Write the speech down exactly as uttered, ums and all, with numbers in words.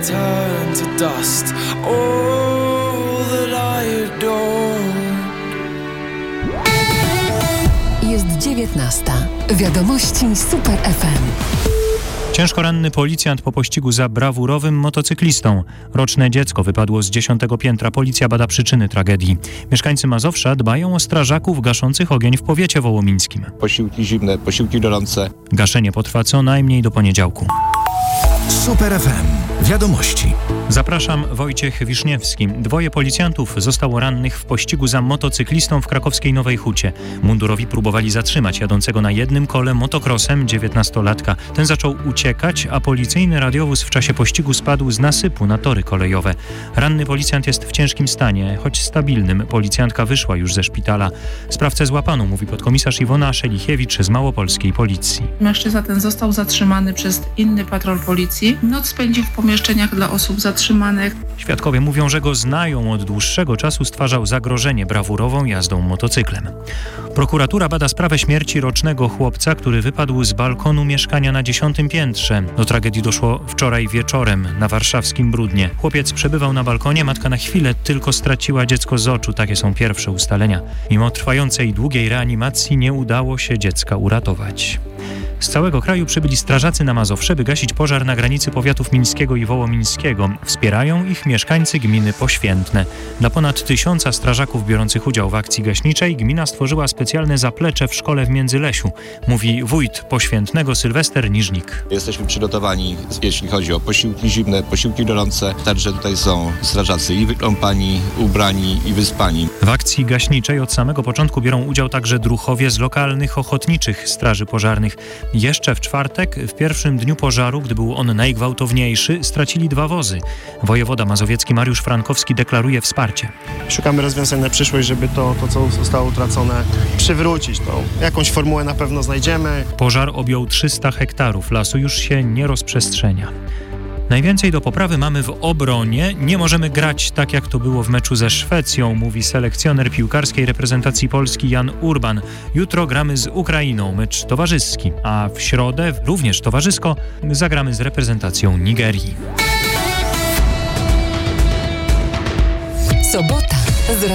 turn to dust. All that I adore. Jest dziewiętnasta. Wiadomości Super F M. Ciężko ranny policjant po pościgu za brawurowym motocyklistą. Roczne dziecko wypadło z dziesiątego piętra. Policja bada przyczyny tragedii. Mieszkańcy Mazowsza dbają o strażaków gaszących ogień w powiecie wołomińskim. Posiłki zimne, posiłki gorące. Gaszenie potrwa co najmniej do poniedziałku. Super F M. Wiadomości. Zapraszam, Wojciech Wiszniewski. Dwoje policjantów zostało rannych w pościgu za motocyklistą w krakowskiej Nowej Hucie. Mundurowi próbowali zatrzymać jadącego na jednym kole motokrosem dziewiętnastolatka. Ten zaczął uciekać, a policyjny radiowóz w czasie pościgu spadł z nasypu na tory kolejowe. Ranny policjant jest w ciężkim stanie, choć stabilnym. Policjantka wyszła już ze szpitala. Sprawcę złapano, mówi podkomisarz Iwona Szelichiewicz z małopolskiej policji. Mężczyzna ten został zatrzymany przez inny patrol policji. Noc spędził w pomieszczeniach dla osób zatrzymanych. Świadkowie mówią, że go znają. Od dłuższego czasu stwarzał zagrożenie brawurową jazdą motocyklem. Prokuratura bada sprawę śmierci rocznego chłopca, który wypadł z balkonu mieszkania na dziesiątym piętrze. Do tragedii doszło wczoraj wieczorem na warszawskim Brudnie. Chłopiec przebywał na balkonie, matka na chwilę tylko straciła dziecko z oczu. Takie są pierwsze ustalenia. Mimo trwającej długiej reanimacji nie udało się dziecka uratować. Z całego kraju przybyli strażacy na Mazowsze, by gasić pożar na granicy powiatów mińskiego i wołomińskiego. Wspierają ich mieszkańcy gminy Poświętne. Dla ponad tysiąca strażaków biorących udział w akcji gaśniczej gmina stworzyła specjalne zaplecze w szkole w Międzylesiu, mówi wójt Poświętnego Sylwester Niżnik. Jesteśmy przygotowani, jeśli chodzi o posiłki zimne, posiłki gorące. Także tutaj są strażacy i wykąpani, ubrani i wyspani. W akcji gaśniczej od samego początku biorą udział także druhowie z lokalnych ochotniczych straży pożarnych. Jeszcze w czwartek, w pierwszym dniu pożaru, gdy był on najgwałtowniejszy, stracili dwa wozy. Wojewoda mazowiecki Mariusz Frankowski deklaruje wsparcie. Szukamy rozwiązań na przyszłość, żeby to, to co zostało utracone, przywrócić. To jakąś formułę na pewno znajdziemy. Pożar objął trzysta hektarów. Lasu już się nie rozprzestrzenia. Najwięcej do poprawy mamy w obronie. Nie możemy grać tak, jak to było w meczu ze Szwecją, mówi selekcjoner piłkarskiej reprezentacji Polski Jan Urban. Jutro gramy z Ukrainą, mecz towarzyski, a w środę, również towarzysko, zagramy z reprezentacją Nigerii. Sobota.